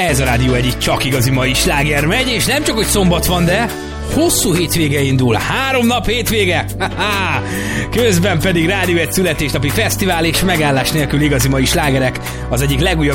Ez a rádió egyik csak igazi mai sláger megy, és nem csak, hogy szombat van, de hosszú hétvége indul. 3 nap hétvége. Közben pedig rádió egy születésnapi fesztivál és megállás nélkül igazi mai slágerek. Az egyik legújabb